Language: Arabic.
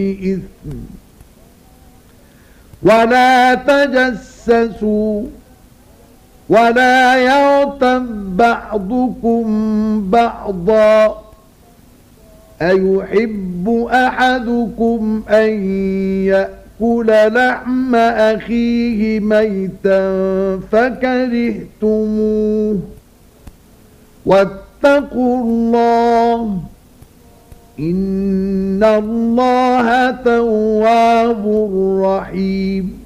إثم ولا تجسسوا ولا يغتب بعضكم بعضا أيحب أحدكم أن يأكل لحم أخيه ميتا فكرهتموه واتقوا الله إن الله تواب رحيم.